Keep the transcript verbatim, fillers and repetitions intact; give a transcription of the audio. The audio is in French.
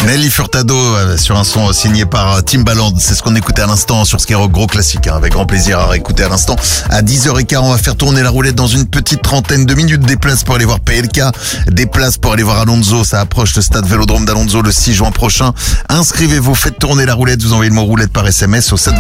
Nelly Furtado euh, sur un son signé par euh, Timbaland. C'est ce qu'on écoutait à l'instant sur Skyrock, gros classique, hein, avec grand plaisir à réécouter à l'instant. À dix heures quinze, on va faire tourner la roulette dans une petite trentaine de minutes. Des places pour aller voir P L K, des places pour aller voir Alonso. Ça approche le stade Vélodrome d'Alonso le six juin prochain. Inscrivez-vous, faites tourner la roulette, vous envoyez le mot roulette par S M S au sept